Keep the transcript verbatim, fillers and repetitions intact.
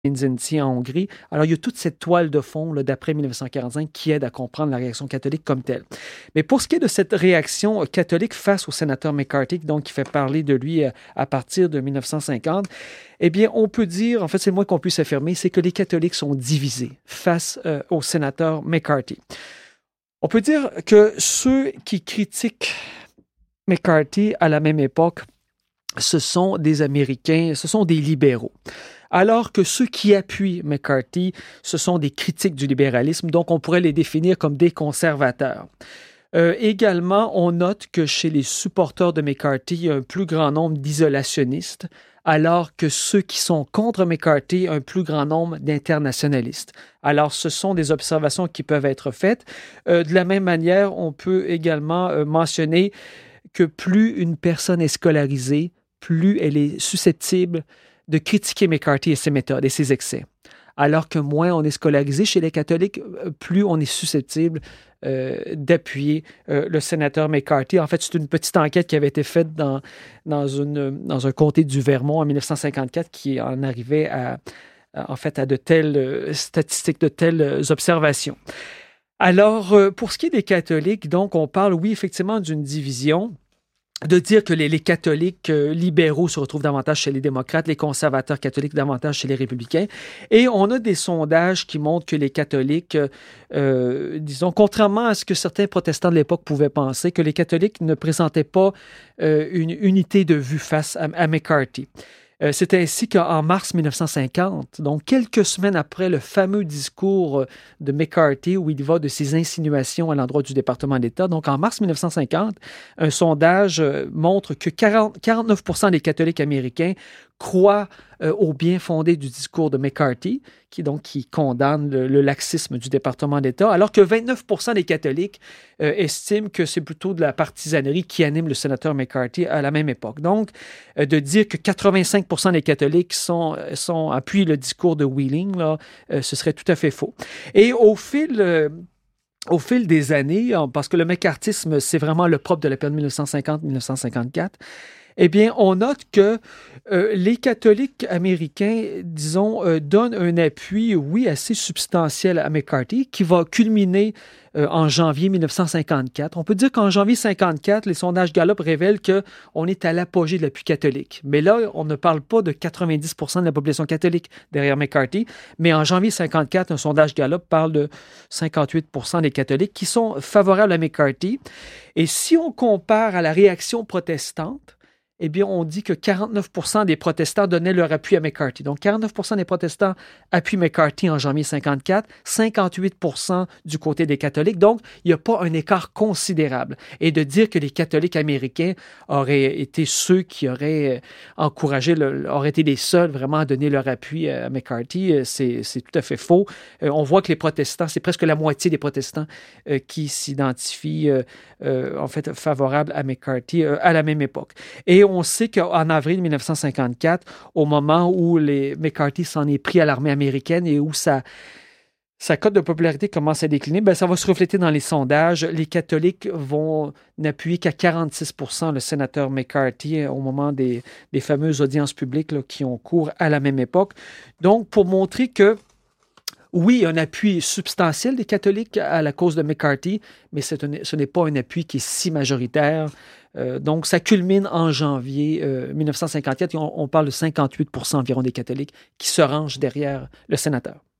Inzenti en Hongrie. Alors, il y a toute cette toile de fond là, d'après mille neuf cent quarante-cinq qui aide à comprendre la réaction catholique comme telle. Mais pour ce qui est de cette réaction catholique face au sénateur McCarthy, donc qui fait parler de lui à, à partir de mille neuf cent cinquante, eh bien, on peut dire, en fait, c'est le moins qu'on puisse affirmer, c'est que les catholiques sont divisés face euh, au sénateur McCarthy. On peut dire que ceux qui critiquent McCarthy à la même époque, ce sont des Américains, ce sont des libéraux. Alors que ceux qui appuient McCarthy, ce sont des critiques du libéralisme, donc on pourrait les définir comme des conservateurs. Euh, également, on note que chez les supporters de McCarthy, il y a un plus grand nombre d'isolationnistes, alors que ceux qui sont contre McCarthy, un plus grand nombre d'internationalistes. Alors, ce sont des observations qui peuvent être faites. Euh, de la même manière, on peut également euh, mentionner que plus une personne est scolarisée, plus elle est susceptible de critiquer McCarthy et ses méthodes et ses excès. Alors que moins on est scolarisé chez les catholiques, plus on est susceptible euh, d'appuyer euh, le sénateur McCarthy. En fait, c'est une petite enquête qui avait été faite dans, dans, une, dans un comté du Vermont en mille neuf cent cinquante-quatre qui en arrivait à, à, en fait, à de telles statistiques, de telles observations. Alors, euh, pour ce qui est des catholiques, donc, on parle, oui, effectivement, d'une division, de dire que les, les catholiques euh, libéraux se retrouvent davantage chez les démocrates, les conservateurs catholiques davantage chez les républicains. Et on a des sondages qui montrent que les catholiques, euh, disons, contrairement à ce que certains protestants de l'époque pouvaient penser, que les catholiques ne présentaient pas euh, une unité de vue face à, à McCarthy. Euh, c'est ainsi qu'en mars mille neuf cent cinquante, donc quelques semaines après le fameux discours de McCarthy où il va de ses insinuations à l'endroit du département d'État, donc en mars mille neuf cent cinquante, un sondage montre que quarante, quarante-neuf pour cent des catholiques américains croient euh, au bien fondé du discours de McCarthy, qui, donc, qui condamne le, le laxisme du département d'État, alors que vingt-neuf pour cent des catholiques euh, estiment que c'est plutôt de la partisanerie qui anime le sénateur McCarthy à la même époque. Donc, euh, de dire que quatre-vingt-cinq pour cent des catholiques sont, sont, appuient le discours de Wheeling, là, euh, ce serait tout à fait faux. Et au fil... Euh, Au fil des années, parce que le McCarthyisme, c'est vraiment le propre de la période mille neuf cent cinquante à mille neuf cent cinquante-quatre, eh bien, on note que euh, les catholiques américains, disons, euh, donnent un appui, oui, assez substantiel à McCarthy, qui va culminer euh, en janvier mille neuf cent cinquante-quatre. On peut dire qu'en janvier mille neuf cent cinquante-quatre, les sondages Gallup révèlent qu'on est à l'apogée de l'appui catholique. Mais là, on ne parle pas de quatre-vingt-dix pour cent de la population catholique derrière McCarthy, mais en janvier mille neuf cent cinquante-quatre, un sondage Gallup parle de cinquante-huit pour cent des catholiques qui sont favorables à McCarthy. Et si on compare à la réaction protestante, eh bien, on dit que quarante-neuf pour cent des protestants donnaient leur appui à McCarthy. Donc, quarante-neuf pour cent des protestants appuient McCarthy en janvier cinquante-quatre, cinquante-huit pour cent du côté des catholiques. Donc, il n'y a pas un écart considérable. Et de dire que les catholiques américains auraient été ceux qui auraient encouragé, le, auraient été les seuls vraiment à donner leur appui à McCarthy, c'est, c'est tout à fait faux. Euh, on voit que les protestants, c'est presque la moitié des protestants euh, qui s'identifient, euh, euh, en fait, favorables à McCarthy euh, à la même époque. Et on sait qu'en avril mille neuf cent cinquante-quatre, au moment où les McCarthy s'en est pris à l'armée américaine et où sa, sa cote de popularité commence à décliner, ben ça va se refléter dans les sondages. Les catholiques vont n'appuyer qu'à quarante-six pour cent le sénateur McCarthy au moment des, des fameuses audiences publiques là, qui ont cours à la même époque. Donc, pour montrer que oui, un appui substantiel des catholiques à la cause de McCarthy, mais c'est un, ce n'est pas un appui qui est si majoritaire. Euh, donc, ça culmine en janvier euh, mille neuf cent cinquante-quatre et on, on parle de cinquante-huit pour cent environ des catholiques qui se rangent derrière le sénateur.